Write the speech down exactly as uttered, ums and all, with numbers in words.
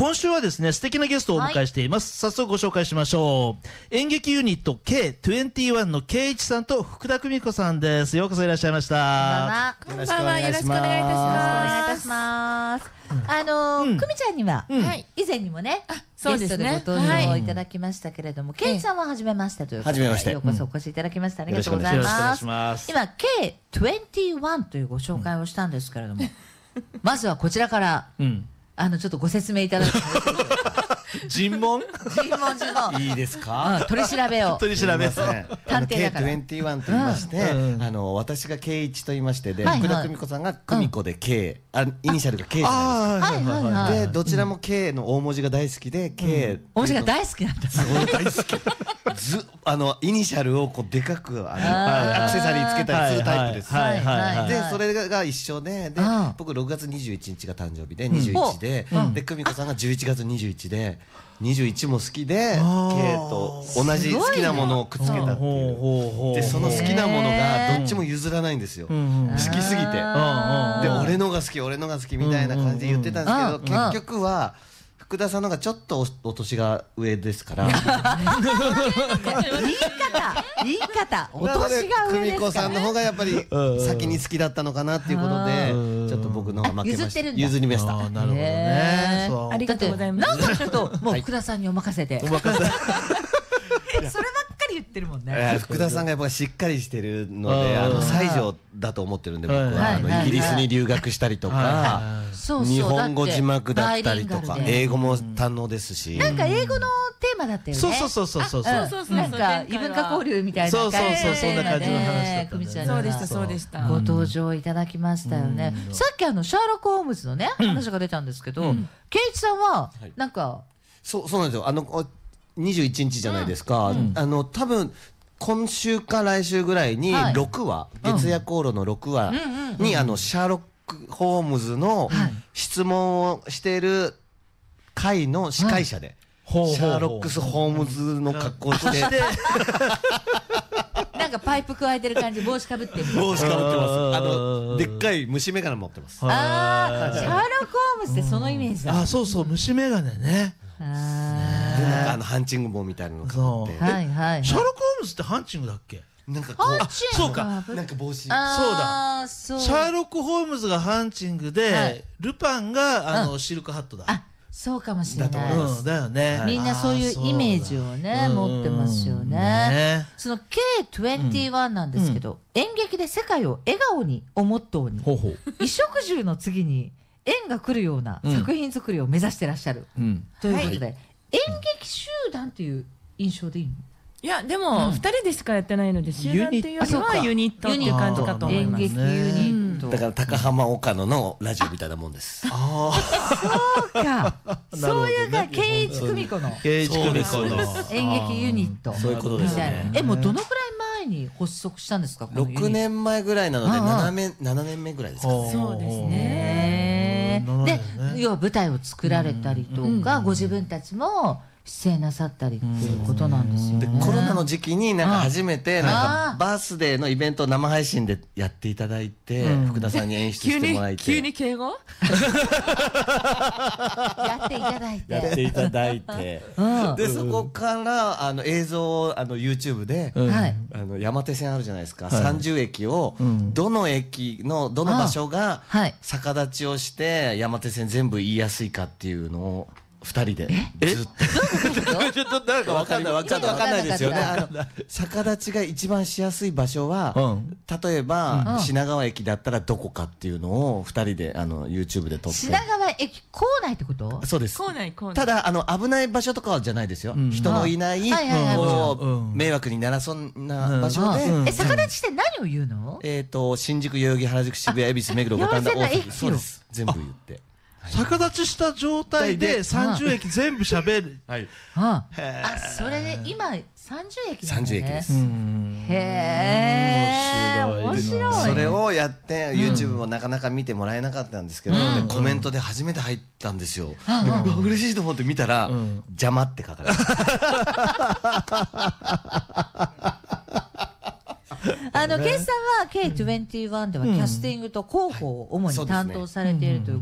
今週はですね、素敵なゲストをお迎えしています。早速ご紹介しましょう。演劇ユニット ケーにじゅういち のケイイチさんと福田久美子さんです。ようこそいらっしゃいました。 こんばんは。よろしくお願いいたします。お願いいたします。あの久美ちゃんには以前にもね、ゲストでご登場いただきましたけれども、ケイイチさんは初めましてということで、ようこそお越しいただきました。ありがとうございます。今 ケーにじゅういち というご紹介をしたんですけれども、まずはこちらからあのちょっとご説明いただきます。 尋問尋問尋問いいですか。 取り調べを取り調べですね。探偵だからケーにじゅういち と言いまして、あの私がケイイチと言いましてで、福田久美子さんが久美子で K、あイニシャルが K じゃないですか。でどちらも K の大文字が大好きで K。 大文字が大好きなんだ。 すごい大好き。ずあのイニシャルをこうでかくあのアクセサリーつけたりするタイプです。でそれが一緒で、で僕ろくがつにじゅういちにちが誕生日でにじゅういちで、で久美子さんがじゅういちがつにじゅういちで。にじゅういちも好きで K と同じ好きなものをくっつけたっていう。でその好きなものがどっちも譲らないんですよ、好きすぎて。で俺のが好き俺のが好きみたいな感じで言ってたんですけど、結局は福田さんのがちょっとお年が上ですから。言い方言い方お年が上ですから。 久美子さんの方がやっぱり先に好きだったのかなっていうことで、ちょっと僕の方が負けました。譲りました。 なるほどね。 ありがとうございます。なんかちょっともう福田さんにお任せで。お任せ。そればっかり言ってるもんね。 福田さんがやっぱりしっかりしてるので、あの西条だと思ってるんで、僕はあのイギリスに留学したりとか、日本語字幕だったりとか、英語も堪能ですし。 なんか英語のテーマだったよね。 そうそうそうそうそう。 なんか異文化交流みたいなそうそうそうそんな感じの話だった。 そうでしたそうでした。ご登場いただきましたよね。さっきあのシャーロック・ホームズのね話が出たんですけど、ケイイチさんはなんかそうそうなんですよ。あのにじゅういちにちじゃないですか。あの多分今週か来週ぐらいにろくわ、月夜航路のろくわにあのシャーロック・ホームズの質問をしている回の司会者で、シャーロックス・ホームズの格好をしてなんかパイプ加えてる感じ、帽子かぶってる。 帽子かぶってます。あのでっかい虫眼鏡持ってます。 ああ、シャーロック・ホームズってそのイメージだ。 あ、そうそう、虫眼鏡ね。 ああのハンチング帽みたいなのかぶって。 はいはい。 シャーロック・ホームズってハンチングだっけ？ なんかこう、 あ、そうか。 なんか帽子。そうだ。シャーロック・ホームズがハンチングで、ルパンがあのシルクハットだ。 あ、そうかもしれない。 だよね。 みんなそういうイメージをね持ってますよね。その ケーにじゅういち なんですけど、演劇で世界を笑顔にをモットーに、衣食住の次に縁が来るような作品作りを目指してらっしゃるということで、演劇集団という印象でいいの？ いやでもふたりでしかやってないので、集団っていうよりはユニットっていう感じかと思います。 演劇ユニットだから高浜岡野のラジオみたいなもんです。 ああ、そうか。そういうか、ケイイチ久美子のケイイチ久美子の演劇ユニット。 そういうことですね。 え、もうどのくらい前に発足したんですか？ ろくねんまえぐらいなのでななねんめぐらいですかね。 そうですね。 で、要は舞台を作られたりとか、ご自分たちも出演なさったりっていうことなんですよね。 コロナの時期になんか初めてなんかバースデーのイベントを生配信でやっていただいて、福田さんに演出してもらいて、 急に敬語やっていただいてやっていただいて、でそこからあの映像をあの YouTube で、あの山手線あるじゃないですか、さんじゅうえきをどの駅のどの場所が逆立ちをして山手線全部言いやすいかっていうのを二人でずっとちょっとなんかわかんないわかんないですよね。逆立ちが一番しやすい場所は、例えば品川駅だったらどこかっていうのを二人であの YouTube で撮って。 品川駅構内ってこと？ そうです。 構内構内。 ただあの危ない場所とかじゃないですよ。人のいない迷惑にならそうな場所で。 え、逆立ちって何を言うの？ えっと新宿、代々木、原宿、渋谷、恵比寿、目黒、五反田、大崎、そうです。全部言って。 逆立ちした状態でさんじゅうえき全部喋る。 あ、それで今さんじゅうえきなんだね。 さんじゅうえきです。 へえ、面白い。 それをやって YouTube もなかなか見てもらえなかったんですけど、コメントで初めて入ったんですよ。嬉しいと思って見たら邪魔って書かれてあのケイさんは ケーにじゅういち ではキャスティングと広報を主に担当されているという